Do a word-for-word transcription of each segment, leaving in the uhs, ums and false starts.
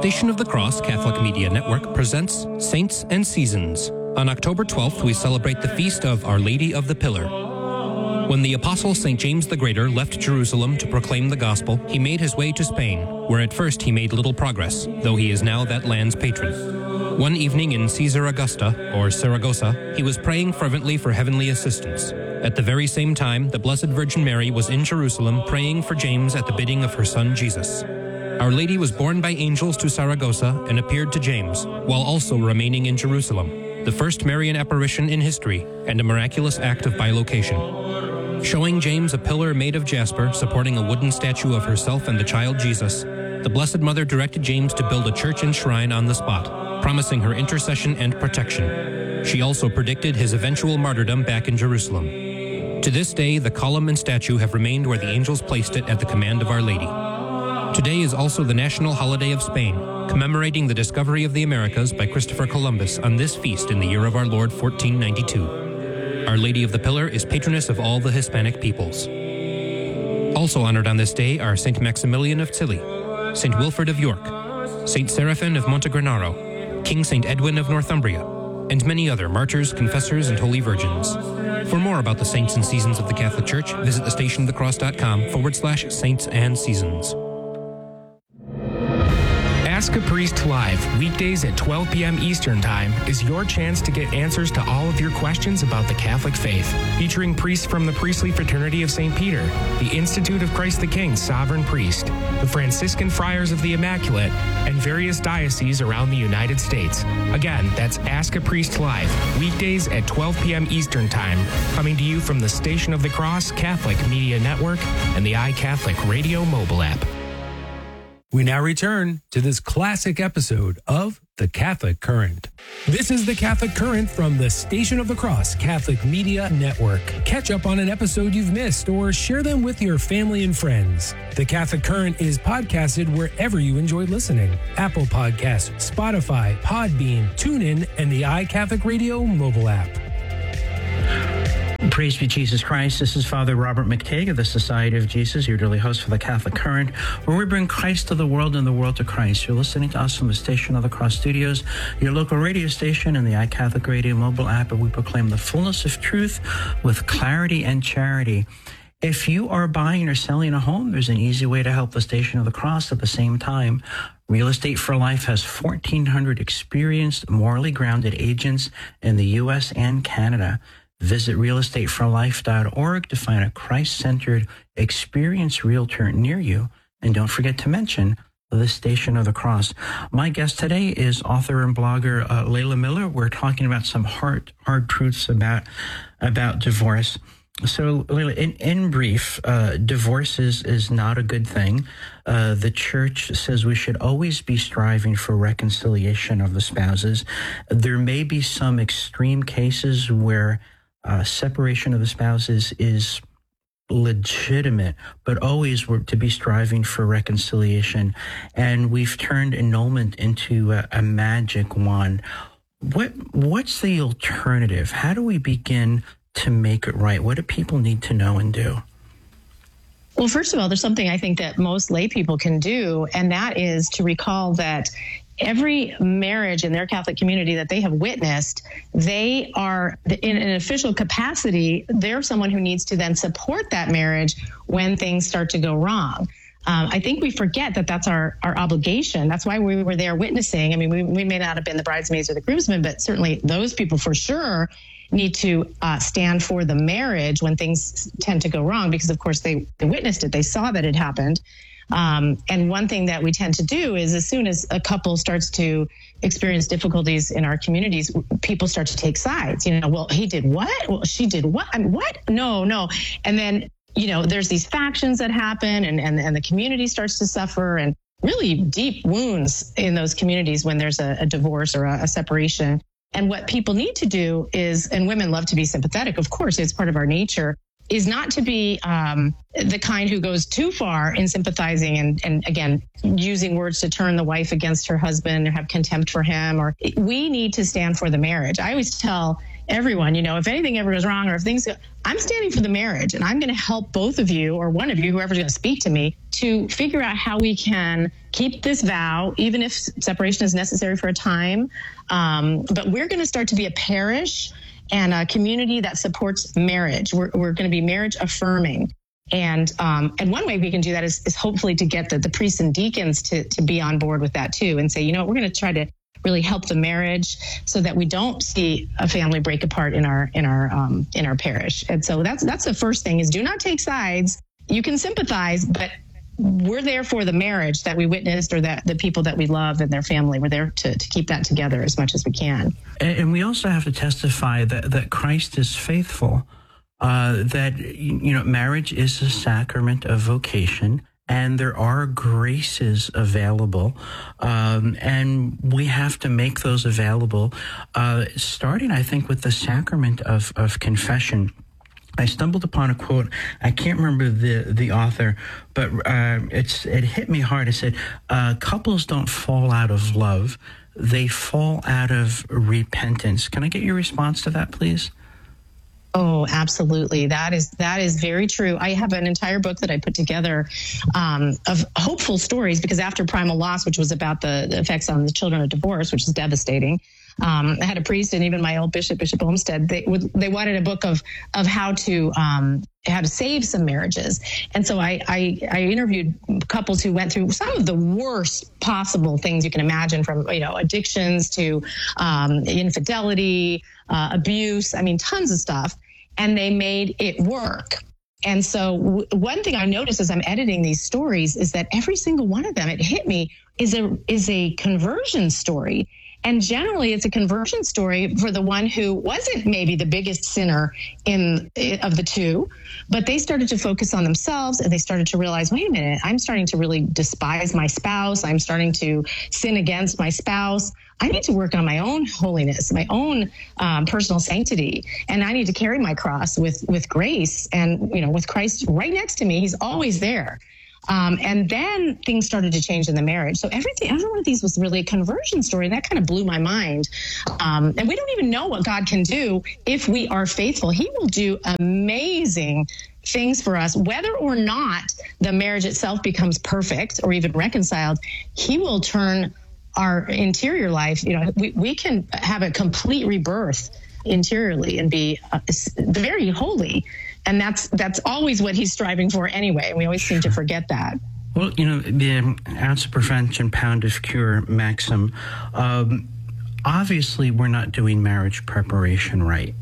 Station of the Cross Catholic Media Network presents Saints and Seasons. On October twelfth, we celebrate the feast of Our Lady of the Pillar. When the Apostle Saint James the Greater left Jerusalem to proclaim the gospel, he made his way to Spain, where at first he made little progress, though he is now that land's patron. One evening in Caesar Augusta, or Saragossa, he was praying fervently for heavenly assistance. At the very same time, the Blessed Virgin Mary was in Jerusalem praying for James at the bidding of her son Jesus. Our Lady was borne by angels to Saragossa and appeared to James, while also remaining in Jerusalem, the first Marian apparition in history and a miraculous act of bilocation. Showing James a pillar made of jasper supporting a wooden statue of herself and the child Jesus, the Blessed Mother directed James to build a church and shrine on the spot, promising her intercession and protection. She also predicted his eventual martyrdom back in Jerusalem. To this day, the column and statue have remained where the angels placed it at the command of Our Lady. Today is also the national holiday of Spain, commemorating the discovery of the Americas by Christopher Columbus on this feast in the year of our Lord fourteen ninety-two. Our Lady of the Pillar is patroness of all the Hispanic peoples. Also honored on this day are Saint Maximilian of Tilly, Saint Wilfrid of York, Saint Seraphin of Montegranaro, King Saint Edwin of Northumbria, and many other martyrs, confessors, and holy virgins. For more about the saints and seasons of the Catholic Church, visit thestationofthecross.com forward slash saints and seasons. Ask a Priest Live, weekdays at twelve p.m. Eastern Time, is your chance to get answers to all of your questions about the Catholic faith. Featuring priests from the Priestly Fraternity of Saint Peter, the Institute of Christ the King Sovereign Priest, the Franciscan Friars of the Immaculate, and various dioceses around the United States. Again, that's Ask a Priest Live, weekdays at twelve p.m. Eastern Time, coming to you from the Station of the Cross Catholic Media Network and the iCatholic Radio mobile app. We now return to this classic episode of The Catholic Current. This is The Catholic Current from the Station of the Cross Catholic Media Network. Catch up on an episode you've missed or share them with your family and friends. The Catholic Current is podcasted wherever you enjoy listening. Apple Podcasts, Spotify, Podbean, TuneIn, and the iCatholic Radio mobile app. Praise be Jesus Christ. This is Father Robert McTague of the Society of Jesus, your daily host for the Catholic Current, where we bring Christ to the world and the world to Christ. You're listening to us from the Station of the Cross Studios, your local radio station, and the iCatholic Radio mobile app, and we proclaim the fullness of truth with clarity and charity. If you are buying or selling a home, there's an easy way to help the Station of the Cross at the same time. Real Estate for Life has fourteen hundred experienced, morally grounded agents in the U S and Canada. Visit real estate for life dot org to find a Christ-centered, experienced realtor near you. And don't forget to mention the Station of the Cross. My guest today is author and blogger uh, Layla Miller. We're talking about some hard, hard truths about about divorce. So, Layla, in, in brief, uh, divorce is, is not a good thing. Uh, the Church says we should always be striving for reconciliation of the spouses. There may be some extreme cases where Uh, separation of the spouses is legitimate, but always we're to be striving for reconciliation. And we've turned annulment into a, a magic wand. What What's the alternative? How do we begin to make it right? What do people need to know and do? Well, first of all, there's something I think that most lay people can do, and that is to recall that every marriage in their Catholic community that they have witnessed, they are in an official capacity. They're someone who needs to then support that marriage when things start to go wrong. Um, I think we forget that that's our, our obligation. That's why we were there witnessing. I mean, we, we may not have been the bridesmaids or the groomsmen, but certainly those people for sure need to uh, stand for the marriage when things tend to go wrong, because of course they, they witnessed it. They saw that it happened. Um, and one thing that we tend to do is as soon as a couple starts to experience difficulties in our communities, people start to take sides. You know, well, he did what? Well, she did what? I mean, what? No, no. And then, you know, there's these factions that happen and, and, and the community starts to suffer, and really deep wounds in those communities when there's a, a divorce or a, a separation. And what people need to do is, and women love to be sympathetic, of course, it's part of our nature, is not to be um, the kind who goes too far in sympathizing and, and, again, using words to turn the wife against her husband or have contempt for him. Or we need to stand for the marriage. I always tell everyone, you know, if anything ever goes wrong or if things go, I'm standing for the marriage, and I'm going to help both of you or one of you, whoever's going to speak to me, to figure out how we can keep this vow, even if separation is necessary for a time. Um, but we're going to start to be a parish and a community that supports marriage. We're, we're going to be marriage affirming. And um, and one way we can do that is, is hopefully to get the, the priests and deacons to, to be on board with that too, and say, you know, we're going to try to really help the marriage so that we don't see a family break apart in our in our um, in our parish. And so that's that's the first thing, is do not take sides. You can sympathize, but we're there for the marriage that we witnessed, or that the people that we love and their family. We're there to, to keep that together as much as we can. And, and we also have to testify that, that Christ is faithful. Uh, that, you know, marriage is a sacrament of vocation, and there are graces available, um, and we have to make those available, uh, starting, I think, with the sacrament of, of confession. I stumbled upon a quote. I can't remember the, the author, but uh, it's it hit me hard. It said, uh, couples don't fall out of love. They fall out of repentance. Can I get your response to that, please? Oh, absolutely. That is that is very true. I have an entire book that I put together um, of hopeful stories, because after Primal Loss, which was about the, the effects on the children of divorce, which is devastating, um, I had a priest and even my old bishop, Bishop Olmsted, they would, they wanted a book of of how to um, how to save some marriages. And so I, I I interviewed couples who went through some of the worst possible things you can imagine, from, you know, addictions to um, infidelity, uh, abuse. I mean, tons of stuff. And they made it work. And so w- one thing I noticed as I'm editing these stories is that every single one of them, it hit me, is a is a conversion story. And generally, it's a conversion story for the one who wasn't maybe the biggest sinner in of the two, but they started to focus on themselves, and they started to realize, wait a minute, I'm starting to really despise my spouse. I'm starting to sin against my spouse. I need to work on my own holiness, my own um, personal sanctity, and I need to carry my cross with with grace, and, you know, with Christ right next to me. He's always there. Um, and then things started to change in the marriage. So everything, every one of these was really a conversion story. And that kind of blew my mind. Um, and we don't even know what God can do if we are faithful. He will do amazing things for us, whether or not the marriage itself becomes perfect or even reconciled. He will turn our interior life. You know, we, we can have a complete rebirth interiorly and be uh, very holy. And that's that's always what he's striving for anyway. And we always seem to forget that. Well, you know, the ounce of prevention, pound of cure maxim, um, obviously we're not doing marriage preparation right.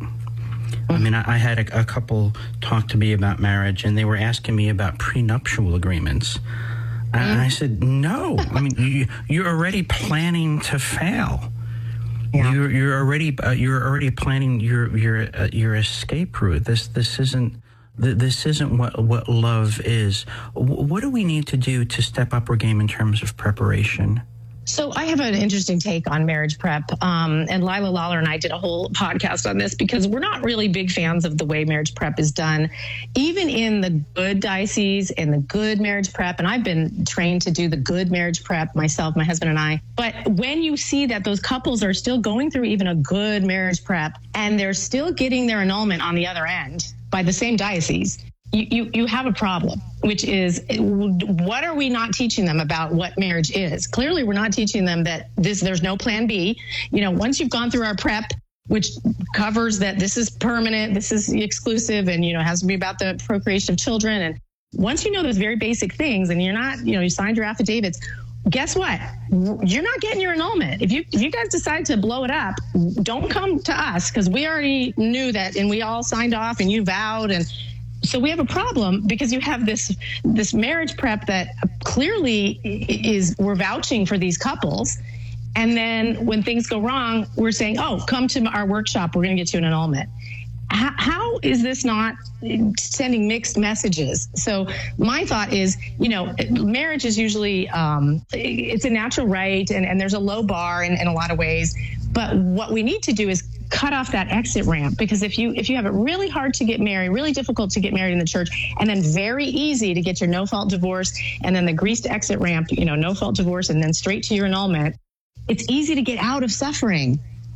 I mean, I, I had a, a couple talk to me about marriage, and they were asking me about prenuptial agreements. And I said, no. I mean, you, you're already planning to fail. Yeah. You're you're already uh, you're already planning your your uh, your escape route. This this isn't this isn't what what love is. What do we need to do to step up our game in terms of preparation? So I have an interesting take on marriage prep. Um, and Lila Lawler and I did a whole podcast on this, because we're not really big fans of the way marriage prep is done, even in the good diocese and the good marriage prep. And I've been trained to do the good marriage prep myself, my husband and I. But when you see that those couples are still going through even a good marriage prep, and they're still getting their annulment on the other end by the same diocese, You, you you have a problem, which is, what are we not teaching them about what marriage is? Clearly, we're not teaching them that this there's no plan B. You know, once you've gone through our prep, which covers that this is permanent, this is exclusive, and, you know, has to be about the procreation of children. And once you know those very basic things, and you're not, you know, you signed your affidavits, guess what? You're not getting your annulment. If you if you guys decide to blow it up, don't come to us, because we already knew that, and we all signed off, and you vowed. And so we have a problem, because you have this this marriage prep that clearly is, we're vouching for these couples. And then when things go wrong, we're saying, oh, come to our workshop, we're going to get you an annulment. How, how is this not sending mixed messages? So my thought is, you know, marriage is usually, um, it's a natural right, and, and there's a low bar in, in a lot of ways. But what we need to do is cut off that exit ramp, because if you if you have it really hard to get married, really difficult to get married in the church, and then very easy to get your no-fault divorce, and then the greased exit ramp, you know, no-fault divorce, and then straight to your annulment, it's easy to get out of suffering.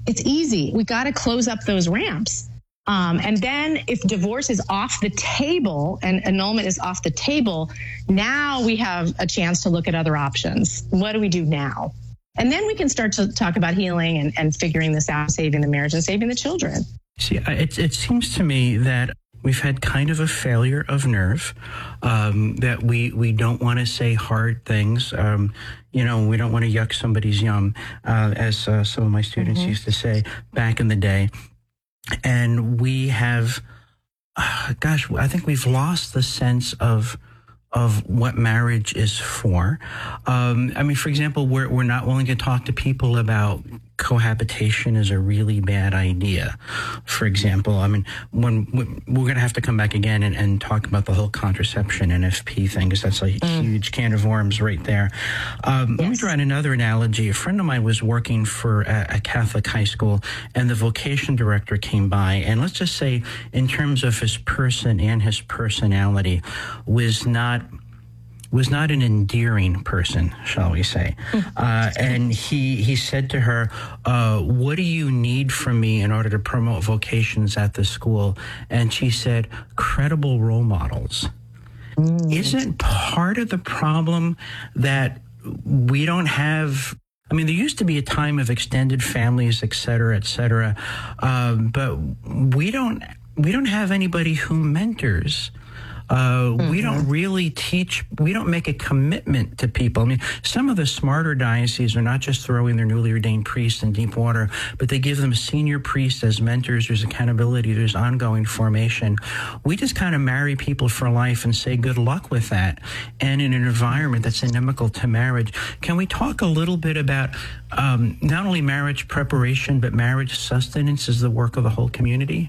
It's easy. We got to close up those ramps. Um, and then if divorce is off the table and annulment is off the table, now we have a chance to look at other options. What do we do now? And then we can start to talk about healing and, and figuring this out, saving the marriage and saving the children. See, it, it seems to me that we've had kind of a failure of nerve, um, that we, we don't want to say hard things. Um, you know, we don't want to yuck somebody's yum, uh, as uh, some of my students mm-hmm. used to say back in the day. And we have, uh, gosh, I think we've lost the sense of of what marriage is for. Um, I mean, for example, we're we're not willing to talk to people about cohabitation is a really bad idea. For example, I mean, when we're going to have to come back again and, and talk about the whole contraception N F P thing, because that's a mm. huge can of worms right there. Um, yes. Let me draw another analogy. A friend of mine was working for a, a Catholic high school, and the vocation director came by, and let's just say, in terms of his person and his personality, was not was not an endearing person, shall we say. Uh, and he he said to her, uh, what do you need from me in order to promote vocations at the school? And she said, credible role models. Mm. Isn't part of the problem that we don't have... I mean, there used to be a time of extended families, et cetera, et cetera, uh, but we don't we don't have anybody who mentors. Uh, mm-hmm. We don't really teach, we don't make a commitment to people. I mean, some of the smarter dioceses are not just throwing their newly ordained priests in deep water, but they give them senior priests as mentors. There's accountability, there's ongoing formation. We just kind of marry people for life and say good luck with that. And in an environment that's inimical to marriage, can we talk a little bit about um, not only marriage preparation, but marriage sustenance is the work of the whole community?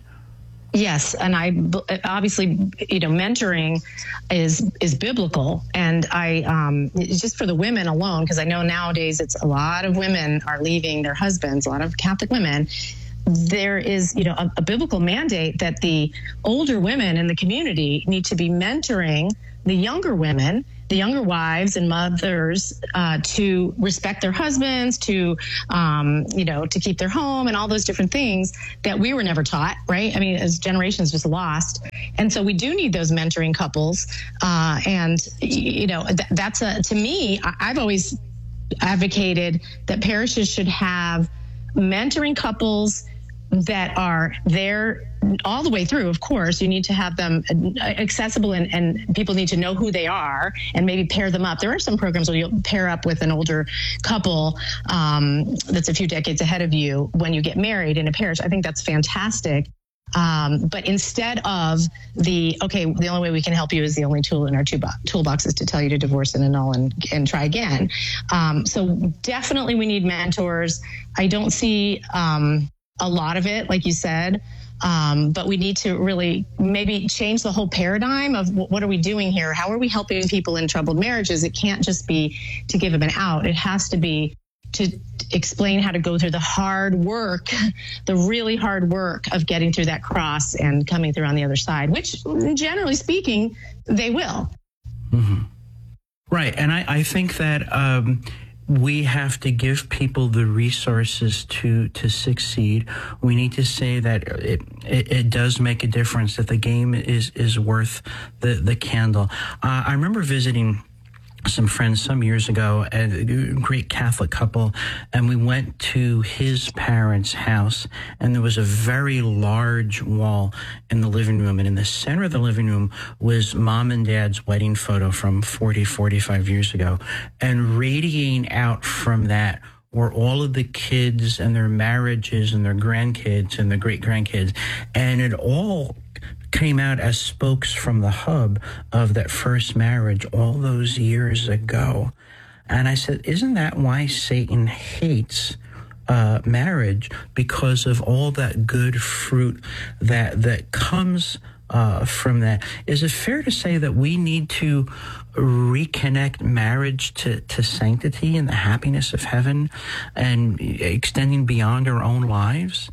Yes, and I obviously, you know, mentoring is is biblical, and I um, just for the women alone, because I know nowadays it's a lot of women are leaving their husbands, a lot of Catholic women. There is, you know, a, a biblical mandate that the older women in the community need to be mentoring the younger women, the younger wives and mothers, uh, to respect their husbands, to, um, you know, to keep their home and all those different things that we were never taught, right? I mean, as generations just lost. And so we do need those mentoring couples. Uh, and, you know, th- that's a, to me, I- I've always advocated that parishes should have mentoring couples that are there all the way through. Of course, you need to have them accessible, and, and people need to know who they are and maybe pair them up. There are some programs where you'll pair up with an older couple um, that's a few decades ahead of you when you get married in a parish. I think that's fantastic. Um, but instead of the, okay, the only way we can help you is the only tool in our toolbox is to tell you to divorce and annul and, and try again. Um, so definitely we need mentors. I don't see um, a lot of it, like you said. Um, but we need to really maybe change the whole paradigm of what are we doing here? How are we helping people in troubled marriages? It can't just be to give them an out. It has to be to explain how to go through the hard work, the really hard work of getting through that cross and coming through on the other side, which generally speaking, they will. Mm-hmm. Right. And I, I think that um, we have to give people the resources to, to succeed. We need to say that it, it, it does make a difference, that the game is, is worth the, the candle. Uh, I remember visiting some friends some years ago, a great Catholic couple, and we went to his parents' house, and there was a very large wall in the living room, and in the center of the living room was mom and dad's wedding photo from forty, forty-five years ago, and radiating out from that were all of the kids and their marriages and their grandkids and their great-grandkids, and it all came out as spokes from the hub of that first marriage all those years ago. And I said, isn't that why Satan hates uh, marriage? Because of all that good fruit that that comes uh, from that. Is it fair to say that we need to reconnect marriage to, to sanctity and the happiness of heaven and extending beyond our own lives?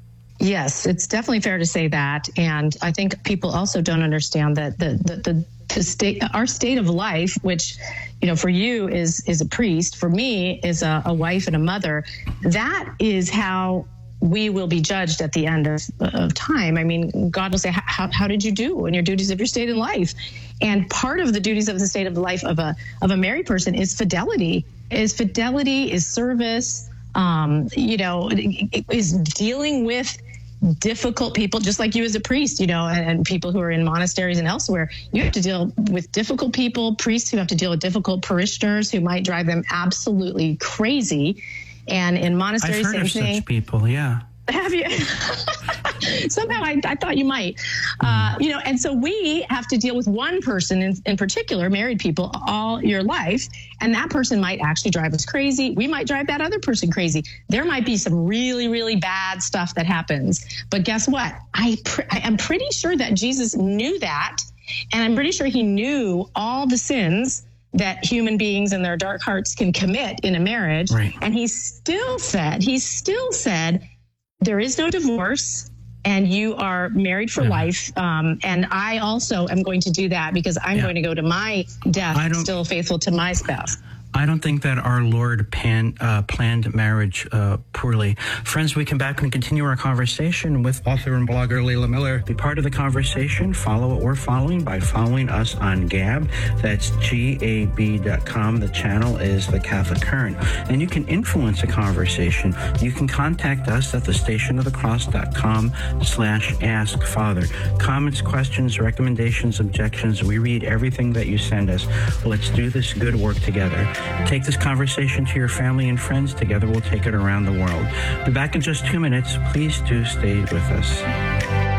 Yes, it's definitely fair to say that. And I think people also don't understand that the, the, the, the state, our state of life, which, you know, for you is, is a priest, for me is a, a wife and a mother. That is how we will be judged at the end of, of time. I mean, God will say, how, how did you do in your duties of your state in life? And part of the duties of the state of life of a of a married person is fidelity, is fidelity, is service, um, you know, is dealing with difficult people, just like you as a priest, you know, and, and people who are in monasteries and elsewhere. You have to deal with difficult people, priests who have to deal with difficult parishioners who might drive them absolutely crazy. And in monasteries, I've heard same of thing. such people, yeah. Have you? Somehow I, I thought you might. Uh, you know, and so we have to deal with one person in, in particular, married people, all your life. And that person might actually drive us crazy. We might drive that other person crazy. There might be some really, really bad stuff that happens. But guess what? I, pr- I am pretty sure that Jesus knew that. And I'm pretty sure he knew all the sins that human beings and their dark hearts can commit in a marriage. Right. And he still said, he still said, there is no divorce, and you are married for yeah. life. Um, and I also am going to do that because I'm yeah. going to go to my death still faithful to my spouse. I don't think that our Lord pan, uh, planned marriage uh, poorly. Friends, we come back and continue our conversation with author and blogger Leila Miller. Be part of the conversation. Follow what we're following by following us on Gab. That's G A B dot com. The channel is The Catholic Current. And you can influence the conversation. You can contact us at the station of the cross dot com slash ask father. Comments, questions, recommendations, objections. We read everything that you send us. Let's do this good work together. Take this conversation to your family and friends. Together we'll take it around the world. Be back in just two minutes. Please do stay with us.